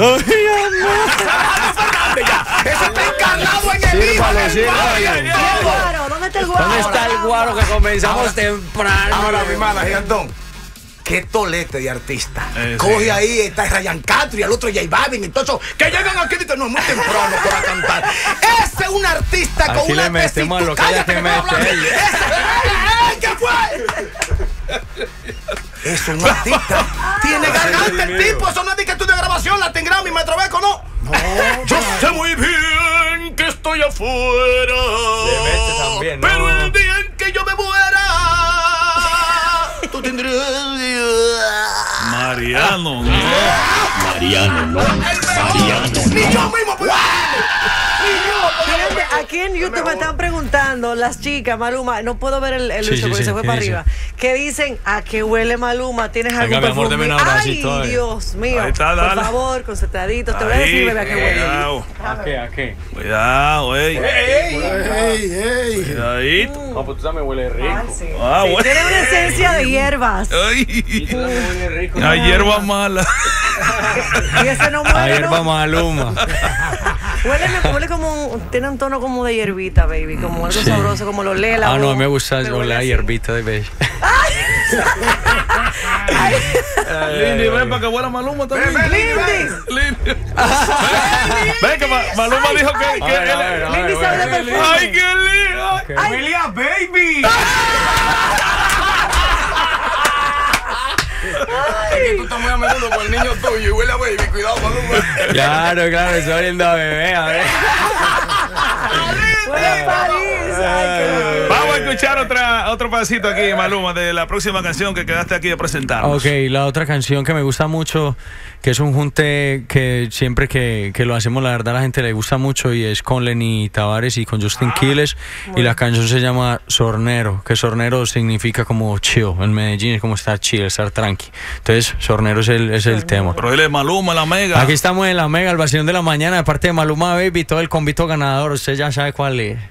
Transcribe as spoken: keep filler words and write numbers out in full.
Eso está encarnado en el hijo del guaro. ¿Dónde está el guaro? ¿Dónde está el guaro que comenzamos ahora, temprano? Ahora, mi mala, Gigantón. Qué tolete de artista. Eh, Coge sí. ahí, está Ryan Castro y el otro J Balvin y todo eso. Que llegan aquí y dicen, no, es muy temprano para cantar. Ese es un artista aquí con una le metemos lo que ella te mete. ¿Qué fue? Es un artista. Tiene garganta el tipo. Eso no es de que estudio de grabación, Latin Grammy, Metro Beco, no. No. Yo sé muy bien que estoy afuera. Le mete también, ¿no? Pero el día en que yo me muera, tú tendrás. Mariano, no. Mariano, no. Mariano, no. Ni yo mismo puedo. Fíjate, aquí en YouTube me están preguntando las chicas, Maluma, no puedo ver el, el sí, uso sí, porque sí, se fue para arriba, que dicen, ¿a qué huele Maluma? ¿Tienes algún Venga, mi amor, perfume? deme un Ay, abracito, Dios mío, está, por favor, concentraditos, te voy a decir, bebé, ¿a qué huele? Cuidado. ¿A qué? ¿A qué? Cuidado, ey. ¡Ey! ¡Ey! ¡Ey! Cuidadito. No, pues tú también huele rico. Ah, sí. Ah, Sí, bueno. tiene una esencia de hierbas. Ay. Y tú también huele rico. La hierba mala. Y ese no A muere, hierba ¿no? Maluma. Huele, huele como, un- tiene un tono como de hierbita, baby, como algo sabroso, como lo lee la Ah, no, voz. me gusta Me huele oler a así. hierbita de beige. Lindy, ven para que huela Maluma también. Lindis, Lindy. Ven que Ma- Maluma dijo que. que A ver, a ver, él- a ver, Lindis a ver. sabe de perfume. ¡Ay, qué lindo! ¡Amelia, baby! Es que tú estás muy a menudo con el niño tuyo y huele a baby. Cuidado, Maluma. Claro, claro, estoy oliendo a bebé, a ver. huele a París. Ay, qué Vamos a escuchar otra, otro pedacito aquí, Maluma, de la próxima canción que quedaste aquí de presentarnos. Ok, la otra canción que me gusta mucho, que es un junte que siempre que, que lo hacemos, la verdad, a la gente le gusta mucho, y es con Lenny Tavares y con Justin Quiles, y la canción se llama Sornero, que Sornero significa como chill, en Medellín es como estar chill, estar tranqui. Entonces, Sornero es el, es el tema. Pero él es Maluma, la mega. Aquí estamos en la Mega, el vacilón de la mañana, de parte de Maluma Baby, todo el convito ganador, usted ya sabe cuál es.